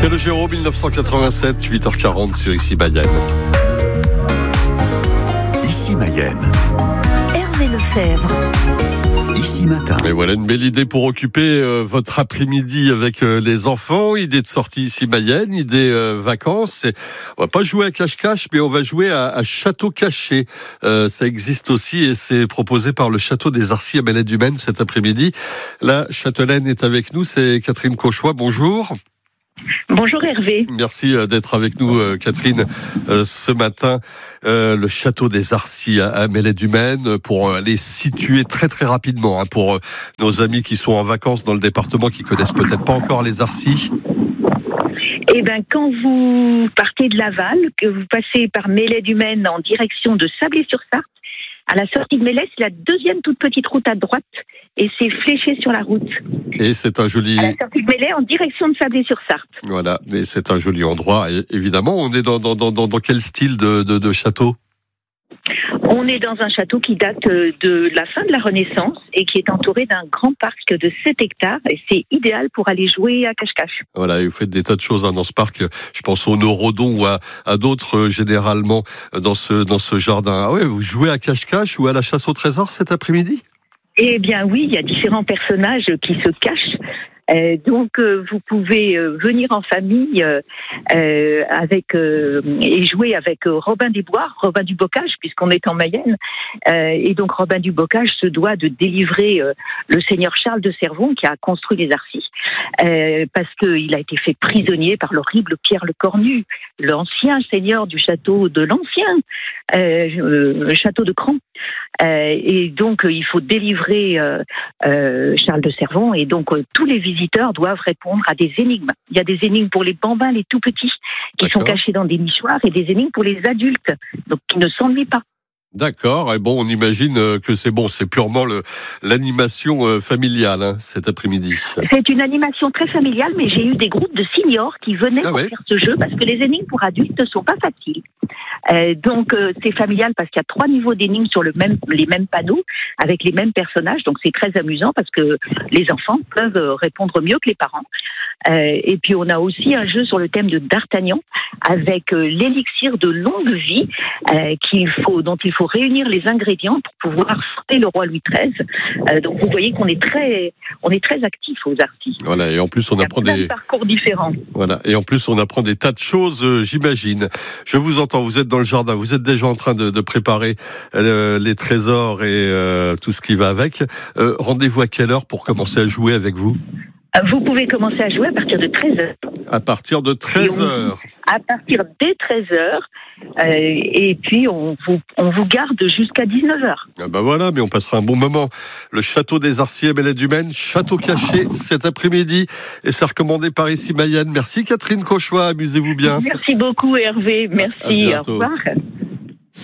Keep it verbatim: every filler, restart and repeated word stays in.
Calogero, mille neuf cent quatre-vingt-sept, huit heures quarante sur Ici Mayenne. Ici Mayenne. Hervé Lefebvre. Ici Matin. Et voilà une belle idée pour occuper euh, votre après-midi avec euh, les enfants. Idée de sortie Ici Mayenne, idée euh, vacances. Et on va pas jouer à cache-cache, mais on va jouer à, à château caché. Euh, ça existe aussi et c'est proposé par le château des Arcis à Belley-du-Maine cet après-midi. La châtelaine est avec nous, c'est Catherine Cauchois. Bonjour. Bonjour Hervé. Merci d'être avec nous, Catherine, ce matin. Le château des Arcis à Belley-du-Maine, pour les situer très très rapidement, pour nos amis qui sont en vacances dans le département, qui connaissent peut-être pas encore les Arcis. Eh ben, quand vous partez de Laval, que vous passez par Belley-du-Maine en direction de Sablé-sur-Sarthe, à la sortie de Belley, c'est la deuxième toute petite route à droite et c'est fléché sur la route. Et c'est un joli... À la sortie de Belley en direction de Sablé-sur-Sarthe. Voilà, et c'est un joli endroit. Et évidemment, on est dans, dans, dans, dans quel style de, de, de château ? On est dans un château qui date de la fin de la Renaissance et qui est entouré d'un grand parc de sept hectares et c'est idéal pour aller jouer à cache-cache. Voilà, et vous faites des tas de choses hein, dans ce parc. Je pense au Neurodon ou à, à d'autres euh, généralement dans ce, dans ce jardin. Ah ouais, vous jouez à cache-cache ou à la chasse au trésor cet après-midi ? Eh bien oui, il y a différents personnages qui se cachent. Euh, donc euh, vous pouvez euh, venir en famille euh, euh, avec euh, et jouer avec euh, Robin des Bois, Robin du Bocage, puisqu'on est en Mayenne. Euh, et donc Robin du Bocage se doit de délivrer euh, le seigneur Charles de Cervon qui a construit les Arcis, euh, parce qu'il a été fait prisonnier par l'horrible Pierre le Cornu, l'ancien seigneur du château de l'ancien euh, euh, château de Cran. Euh, et donc euh, il faut délivrer euh, euh, Charles de Cervon et donc euh, tous les visiteurs doivent répondre à des énigmes. Il y a des énigmes pour les bambins, les tout petits, qui D'accord. sont cachés dans des nichoirs et des énigmes pour les adultes, donc qui ne s'ennuient pas. D'accord, et bon, on imagine que c'est bon, c'est purement le, l'animation familiale hein, cet après-midi. C'est une animation très familiale, mais j'ai eu des groupes de seniors qui venaient ah pour ouais. faire ce jeu, parce que les énigmes pour adultes ne sont pas faciles. Euh, donc euh, c'est familial parce qu'il y a trois niveaux d'énigmes sur le même, les mêmes panneaux, avec les mêmes personnages, donc c'est très amusant parce que les enfants peuvent répondre mieux que les parents. Euh, et puis on a aussi un jeu sur le thème de D'Artagnan, avec euh, l'élixir de longue vie, euh, qu'il faut, dont il faut réunir les ingrédients pour pouvoir sauver le roi Louis treize. Euh, donc vous voyez qu'on est très, on est très actifs aux Arcis. Voilà, et en plus on Il y a apprend plein des de parcours différents. Voilà, et en plus on apprend des tas de choses, euh, j'imagine. Je vous entends, vous êtes dans le jardin, vous êtes déjà en train de, de préparer euh, les trésors et euh, tout ce qui va avec. Euh, rendez-vous à quelle heure pour commencer à jouer avec vous ? Vous pouvez commencer à jouer à partir de treize heures. À partir de treize heures. À partir des treize heures. Euh, et puis, on vous, on vous garde jusqu'à dix-neuf heures. Ah ben voilà, mais on passera un bon moment. Le château des Arcis à Belley-du-Maine, château caché cet après-midi. Et c'est recommandé par Ici Mayenne. Merci Catherine Cauchois, amusez-vous bien. Merci beaucoup Hervé. Merci, au revoir.